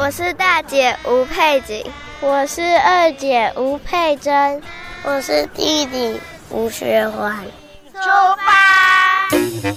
我是大姐吴佩锦。 我是二姐吴佩珍。 我是弟弟吴学环。 出发！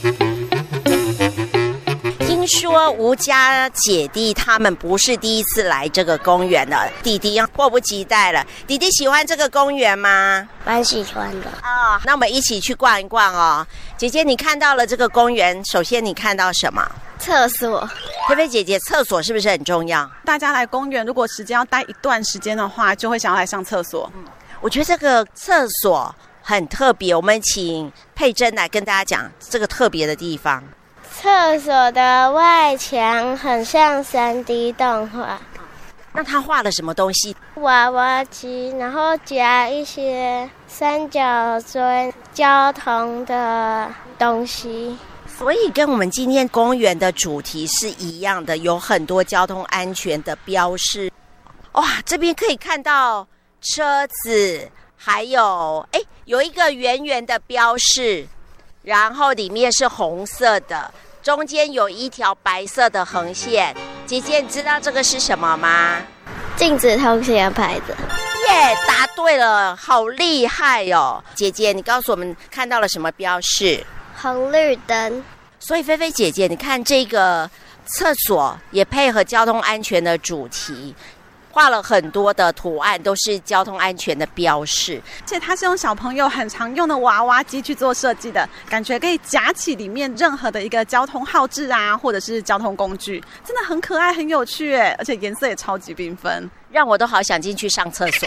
听说吴家姐弟他们不是第一次来这个公园了，弟弟迫不及待了。弟弟喜欢这个公园吗？ 蛮喜欢的哦，那我们一起去逛一逛哦。姐姐，你看到了这个公园，首先你看到什么？ 厕所。 菲菲姐姐，厕所是不是很重要？ 大家来公园，如果时间要待一段时间的话，就会想要来上厕所。 我觉得这个厕所很特别，我们请佩珍来跟大家讲这个特别的地方。 厕所的外墙很像 3D 动画。 那他画了什么东西？ 娃娃机，然后夹一些三角锥、交通的东西。 所以跟我们今天公园的主题是一样的，有很多交通安全的标示。哇，这边可以看到车子，还有有一个圆圆的标示，然后里面是红色的，中间有一条白色的横线。姐姐，你知道这个是什么吗？ 禁止通行的牌子。 耶，答对了，好厉害哦！姐姐，你告诉我们看到了什么标示？ 红绿灯。 所以菲菲姐姐，你看这个厕所也配合交通安全的主题，画了很多的图案，都是交通安全的标示。 而且它是用小朋友很常用的娃娃机去做设计的，感觉可以夹起里面任何的一个交通号志啊，或者是交通工具，真的很可爱很有趣耶，而且颜色也超级缤纷， 让我都好想进去上厕所。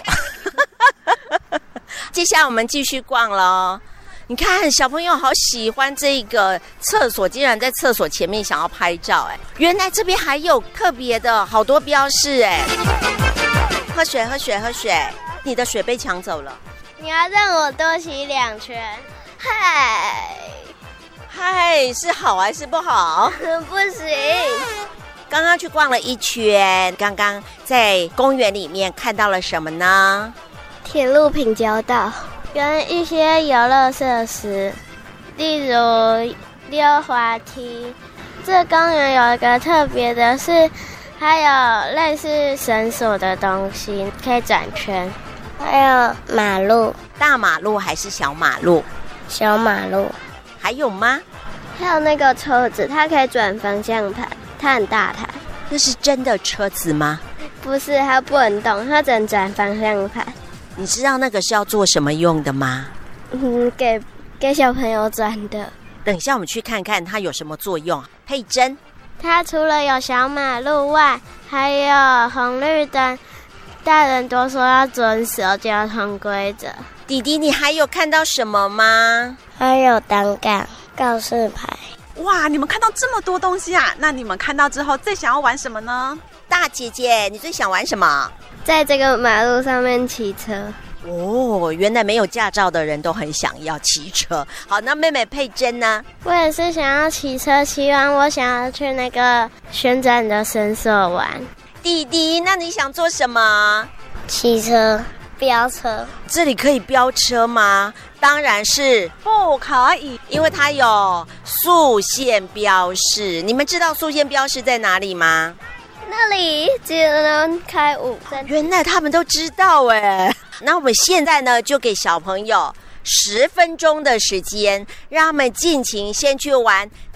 接下来我们继续逛咯。你看小朋友好喜欢这个厕所，竟然在厕所前面想要拍照。原来这边还有特别的好多标示。喝水喝水喝水，你的水被抢走了。 你要让我多洗2圈。 嗨，是好还是不好？ 不行。 刚刚去逛了一圈，刚刚在公园里面看到了什么呢？ 铁路平交道跟一些游乐设施，例如溜滑梯。这公园有一个特别的是，还有类似绳索的东西可以转圈， 还有马路。 大马路还是小马路？ 小马路。 还有吗？ 还有那个车子，它可以转方向盘，它很大台。 那是真的车子吗？ 不是，它不能动，它只能转方向盘。 你知道那个是要做什么用的吗？ 给小朋友转的。 等一下我们去看看它有什么作用。佩珍， 它除了有小马路外，还有红绿灯，大人都说要遵守交通规则。 弟弟，你还有看到什么吗？ 还有单杠、告示牌。 哇，你们看到这么多东西啊！那你们看到之后最想要玩什么呢？ 大姐姐，你最想玩什么？ 在这个马路上面骑车。 哦，原来没有驾照的人都很想要骑车。好，那妹妹佩珍呢？ 我也是想要骑车，骑完我想要去那个旋转的绳索玩。 弟弟，那你想做什么？ 骑车、飙车。 这里可以飙车吗？当然是不可以， 因为它有速限标示。你们知道速限标示在哪里吗？ 那里只能开5分。 原来他们都知道哎。那我们现在呢，就给小朋友10分钟的时间，让他们尽情先去玩